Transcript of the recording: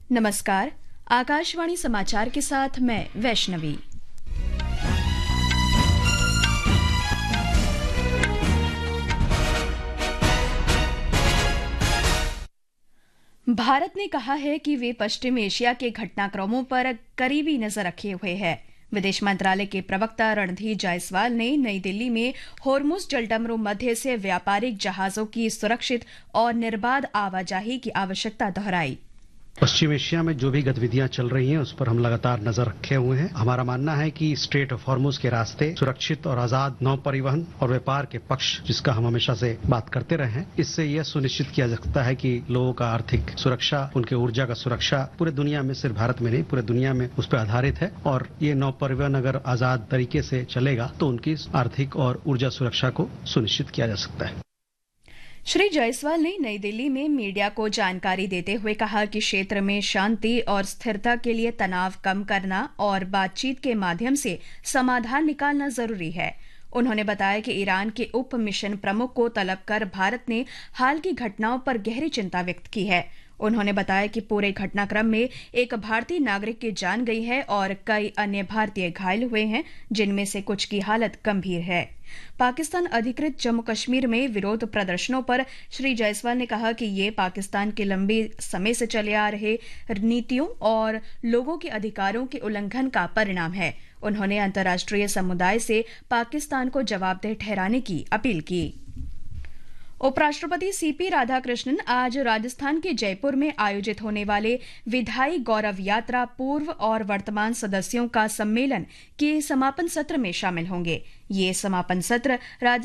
नमस्कार। आकाशवाणी समाचार के साथ मैं वैष्णवी। भारत ने कहा है कि वे पश्चिम एशिया के घटनाक्रमों पर करीबी नजर रखे हुए है। विदेश मंत्रालय के प्रवक्ता रणधीर जायसवाल ने नई दिल्ली में होर्मुज जलडमरू मध्य से व्यापारिक जहाजों की सुरक्षित और निर्बाध आवाजाही की आवश्यकता दोहराई। पश्चिम एशिया में जो भी गतिविधियां चल रही हैं उस पर हम लगातार नजर रखे हुए हैं। हमारा मानना है कि स्ट्रेट ऑफ हॉर्मुज के रास्ते सुरक्षित और आजाद नौ परिवहन और व्यापार के पक्ष, जिसका हम हमेशा से बात करते रहे हैं, इससे यह सुनिश्चित किया जा सकता है कि लोगों का आर्थिक सुरक्षा, उनके ऊर्जा का सुरक्षा पूरे दुनिया में, सिर्फ भारत में नहीं पूरे दुनिया में उस पर आधारित है। और ये नौ परिवहन अगर आजाद तरीके से चलेगा तो उनकी आर्थिक और ऊर्जा सुरक्षा को सुनिश्चित किया जा सकता है। श्री जायसवाल ने नई दिल्ली में मीडिया को जानकारी देते हुए कहा कि क्षेत्र में शांति और स्थिरता के लिए तनाव कम करना और बातचीत के माध्यम से समाधान निकालना जरूरी है। उन्होंने बताया कि ईरान के उप मिशन प्रमुख को तलब कर भारत ने हाल की घटनाओं पर गहरी चिंता व्यक्त की है। उन्होंने बताया कि पूरे घटनाक्रम में एक भारतीय नागरिक की जान गई है और कई अन्य भारतीय घायल हुए हैं, जिनमें से कुछ की हालत गंभीर है। पाकिस्तान अधिकृत जम्मू कश्मीर में विरोध प्रदर्शनों पर श्री जायसवाल ने कहा कि ये पाकिस्तान के लंबे समय से चले आ रहे नीतियों और लोगों के अधिकारों के उल्लंघन का परिणाम है। उन्होंने अंतर्राष्ट्रीय समुदाय से पाकिस्तान को जवाबदेह ठहराने की अपील की। उपराष्ट्रपति सीपी राधाकृष्णन आज राजस्थान के जयपुर में आयोजित होने वाले विधायी गौरव यात्रा पूर्व और वर्तमान सदस्यों का सम्मेलन के समापन सत्र में शामिल होंगे। ये समापन सत्र